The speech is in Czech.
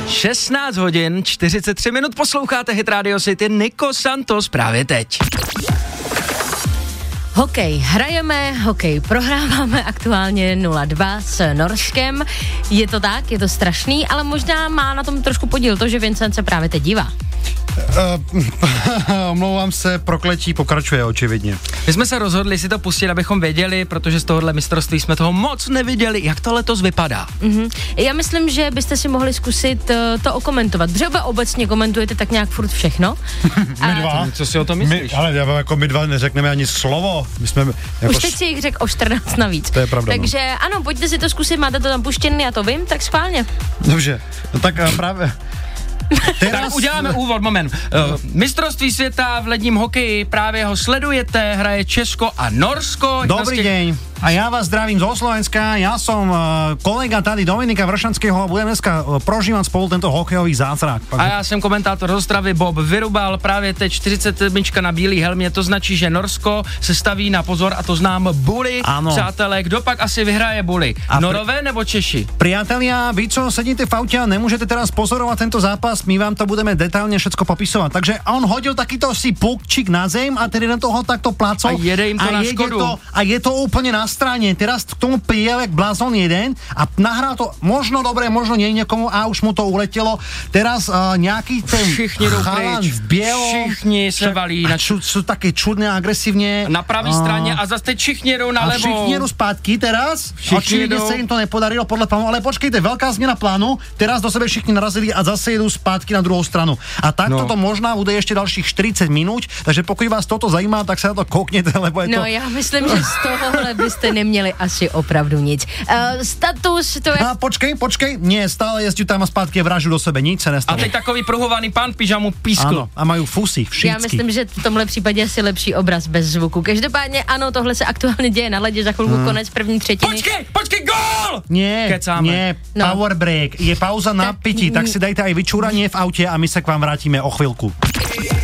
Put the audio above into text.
16 hodin, 43 minut, posloucháte Hit Radio City, Nico Santos právě teď. Hokej hrajeme, hokej prohráváme aktuálně 0-2 s Norskem. Je to tak, je to strašný, ale možná má na tom trošku podíl to, že Vincent se právě teď dívá. Omlouvám se, prokletí pokračuje očividně. My jsme se rozhodli si to pustit, abychom věděli, protože z tohohle mistrovství jsme toho moc neviděli, jak to letos vypadá. Já myslím, že byste si mohli zkusit to okomentovat. Třeba obecně komentujete tak nějak furt všechno. My dva? Co si o tom myslíš? Ale jako my dva neřekneme ani slovo. My jsme jako Už teď si jich řekl o 14 navíc. To je pravda. Takže ano, pojďte si to zkusit, máte to tam puštěný, já to vím, tak schválně. Dobře, no tak právě... Tak uděláme úvod, moment. Mistrovství světa v ledním hokeji, právě ho sledujete, hraje Česko a Norsko. Dobrý deň. A ja vás zdravím zo Slovenska, ja som kolega tady Dominika Vršanského a budeme dneska prožívať spolu tento hokejový zázrak. A já jsem komentátor z Ostravy Bob Vyrubal, právě teď 47 na bílý helmě, to značí, že Norsko se staví na pozor a to znám Bully. Ano. Přátelé, kdo pak asi vyhraje Bully? Norové nebo Češi? Priatelia, vy čo sedíte v aute a nemôžete teraz pozorovať tento zápas, my vám to budeme detailne všetko popisovať. Takže on hodil takýto si pukčík na zem a tedy na toho takto placol. A jede im to na škodu. A je to úplne na strane. Teraz k tomu prijel jak blázon jeden a nahral to možno dobre, možno nie niekomu a už mu to uletelo. Teraz nejaký ten chalan v bielom. Všichni se valí. Sú také čudné a agresívne. Na pravý straně a zase všichni jedou na levo. A všichni jedou zpátky teraz. Očividne sa im to nepodarilo podľa plánu, ale počkejte, veľká zmena plánu. Teraz do sebe všichni narazili a zase jedú zpátky na druhou stranu. A takto to možná bude ešte ďalších 40 minút, takže pokud vás toto zajímá, tak sa na to koukněte, lebo je to... No já myslím, že z tohohle byste neměli asi opravdu nic. Status, to je... Počkej, nie, stále jezdí tam a zpátky vražu do sebe, nic se nestane. A teď takový pruhovaný pán v pyžamu pískl. Ano, a mají fusy, všichni. Já myslím, že v tomhle případě asi lepší obraz bez zvuku. Každopádně ano, tohle se aktuálně děje na ledě, za chvilku konec první třetiny. Počkej, gól! Nie, power break, je pauza na pití, tak si dajte aj vyčúranie v aute a my sa k vám vrátime o chvíľku.